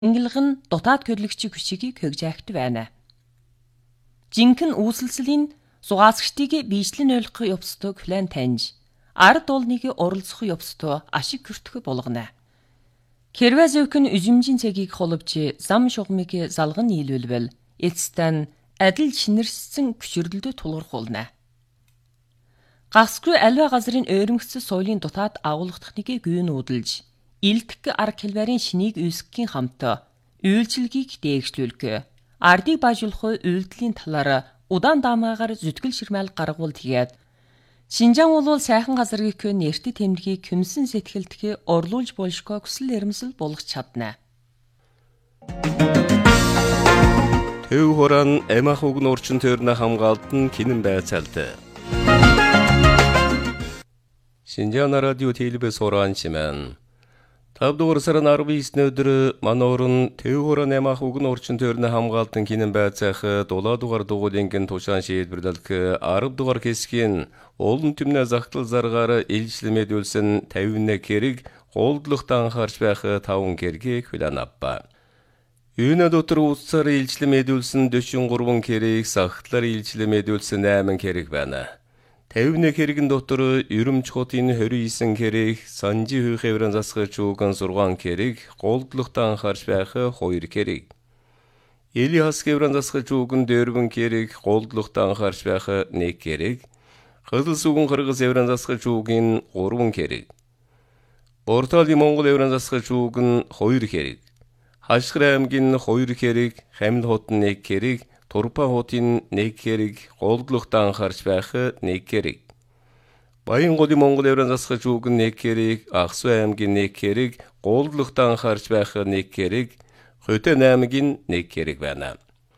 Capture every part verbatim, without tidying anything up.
Ангилгын дутаад хөдөлгчийн хүчийг хөгж ахт байна. Жинхэнэ үүсэлцлийн зугаасгчдыг биечлэн ойлгох явцдаг план таньж, ард олныг оролцох явцтай ашиг хүртэх болгоно. Хэрвээ зөвхөн үзмжийн цагийг холбож зам шугамыг залган нийлүүлвэл эцэстэн адил шинэрсэн хүчрэлд тулгархуулна. Гасгүй альва газрын ойрмогцсон соёлын дутаад агуулгадахныг гүйнүүдэлж, илтгэх арга хэлбэрийн шинийг үүсгэхийн хамт үйлчилгээг дээгшлүүлэх, ардыг баажуулах үйлдэлийн талаар удаан даамаагаар зүтгэл ширмэл гаргуул тэгээд Шинжаан улуул сайхан газрыг нэртэд тэмдгийг хүмсэн сэтгэлдээ орлуулж болшгүй хүсэл эрмэлзэл болгож чадна. Төв хорон эмах уг нурчин төрнө хамгаалтан кинэн байцаалт. Шинжаан радио телевиз хорон чимэн. Тавдугаар сарын арван бесний өдөр мануурн төв хорон эмах уг нурчин төрнө хамгаалтан кинэн байцаах дулаадугаар дугуулингийн тушаан шийдвэрлэх арав дугаар хэсгийн олон түмнэ захтал заргаар илжлэмэд үлсэн тавинны хэрэг голдлогт анхаарч байх таван хэргийг хүлээн авба. Үүнэ дотор уцаар илжлэмэд үлсэн дөрвөн гурван хэрэг захтлаар илжлэмэд үлсэн найман хэрэг байна. тавинны хэрэгэн дотор Ерөмч хотын хорьсон хэрэг, Санжи хүй хэврэн засгаж үгэн зургаан хэрэг голдлогт анхаарч байх хоёр хэрэг. Элиас хэврэн засгаж үгэн дөрвөн хэрэг голдлогт анхаарч байх нэг хэрэг. Кызыл сугын Кыргыз эврен засгаж үгэн гурван хэрэг. Ортали Монгол эврен засгаж үгэн хоёр хэрэг. Хашгир аймгийн хоёр хэрэг, Хамил хотын нэг хэрэг, Турпа хотын нэг хэрэг, голдлогт анхаарч байх нэг хэрэг. Баянголын Монгол эврен засгаж үгэн нэг хэрэг, Аксу аймгийн нэг хэрэг, голдлогт анхаарч байх нэг хэрэг, Хотын аймгийн нэг хэрэг байна.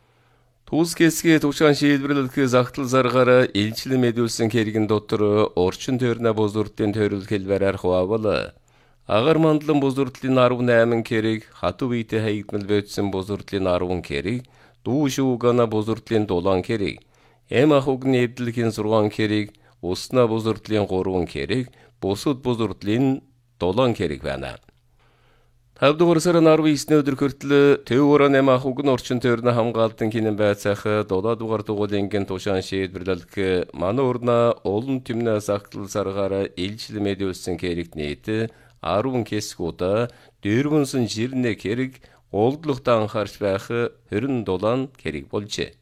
Тус хэсгээ тушаан шийдвэрлэх захтал заргаар илчлэмэд үлсэн хэрэгэн дотор орчин төрнө бузурдлын төрөл хэлбэрээр хуваавал агаар мандлан бузурдлын арван найман хэрэг, хатуу биетэй хаягдмал бөтсөн бузурдлын арван хэрэг, дүү шүүгана бузурдлын дулаан хэрэг, эм ах угны эвдлэхийн зургаан хэрэг, уснаа бузурдлын гурван хэрэг, бусад бузурдлын дулаан хэрэг байна. Тавдугаар сарын арван бесний өдөр хүртэл төв хорон эм ах угны орчин төрнө хамгаалтан кинэн байцаах дулаадугаар дугуулингийн тушаан шийдвэрлэх мануурна олон түмнэ захтал заргаар илжлэмэд үлсэн хэрэг нийт арван хэсгүүд дөрвөнсөн жирнэ хэрэг голдлогт анхаарч байх хорин дулаан хэрэг болжээ.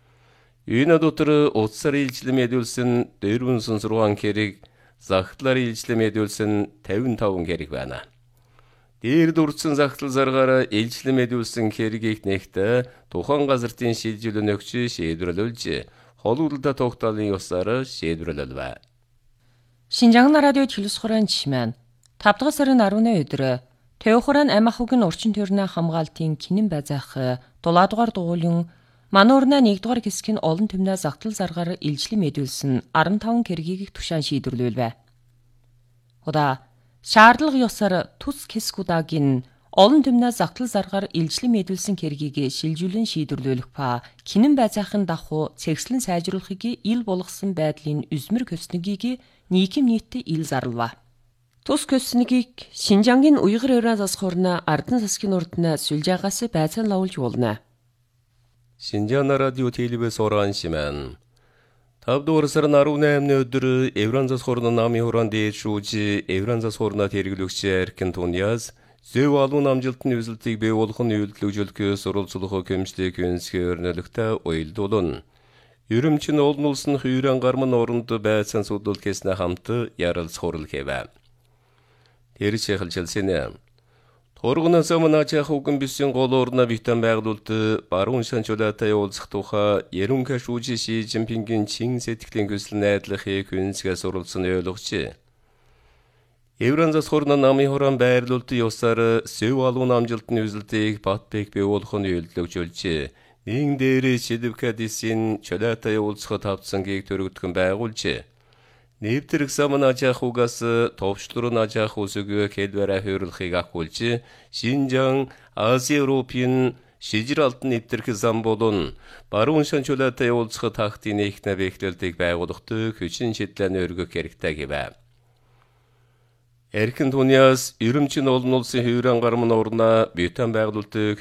Үүнэ дотор утсаар илжлэмэд үлсэн дөрвөнсөн зургаан хэрэг, захтлаар илжлэмэд үлсэн тавин таван хэрэг байна. Дээр дурдсан захтал заргаар илжлэмэд үлсэн хэргийг нэгт тухайн газартын шилжүүлэн өгч шийдвэрлүүлж, холуулда тогтоолын ёсоор шийдвэрлэлвэ. Шинжаан радио телевиз хорон чимэн тавдугаар сарын арваны өдөр төв хорон эм ах угны орчин төрнө хамгаалтын кинэн байцаах дулаадугаар дугуулин мануурна нэгдүгээр хэсгийн олон түмнэ захтал заргаар илжлэмэд үлсэн арван таван хэргийг тушаан шийдвэрлүүлвэ. Худа шаардлага ёсоор тус хэсгүүдийн олон түмнэ захтал заргаар илжлэмэд үлсэн хэргийг шилжүүлэн шийдвэрлүүлэх ба кинэн байцаахын дахуу цэгцлэн сайжруулахыг ил болгосон байдлын үзмэр көснөгийг нийгэм нийтэд ил зарлава. Тус көснөгийг Шинжаангийн Уйгыр эврен засах орны Ардан засгийн урдны сүлжаагаас байцаан лавуулж болно. Шинжаан радио телевиз хорон чимэн. Тавдугаар сарын арван наймны өдөр эврен засах орны намын хорон дээд шүүж эврен засах орнод хэрэглэгч Эркин Туньяс зөв алуун амжилтны үзэлтийг бий болгох үйлдэлжүүлэх сурвалжлах комитетийн хүнсгээ өрнөлөхтэй уялдуулна. Ерөмчин олон улсын хүйрэн гармын оронд байцаан судалгааснаа хамт ярилцах хурал хийвэ. Тэр шэхэлжилсэн. Торгоноос өмнө ачаах угэн бисэн гол орно битэн байгуулалт баруун шанчулаатай уулзах тухай Ерөнхий шүүж Ши Жинпингийн чин сэтгэлийн хүсэл найдлахыг хүнсгээ сурвалжсан ойлгож. Эврен засах орны намын хорон байрлуулалт ёсоор сөв алуун амжилтны үзэлтийг Батбек бий болгох нь үйлдэлжүүлж, нин дээр Шидвкадисын чулаатай уулзах тавцангийг төрөгдгөн байгуулж, Нэвтрэх саман ачаах угаас товчлурын ачаах үсэгэ хэлбэрэ хөрөлхийг ахуулж, Шинжаан Ази Европын шижир алтын нэвтрэх зам болон баруун шанчулаатай уулзах тахтын эхнэ бэхлэлтийг байгуулахад хүчин шийдлэн өргөх хэрэгтэй гэвэ. Эркин Туниас, Ирэмчин олон улсын хөврэн гармын орноо битэн байгуулалтыг